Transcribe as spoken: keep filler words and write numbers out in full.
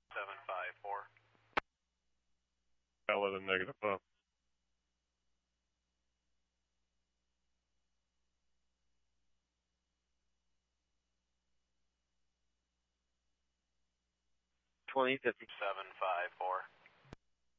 seven five four. Valid and negative up. twenty fifty. seven five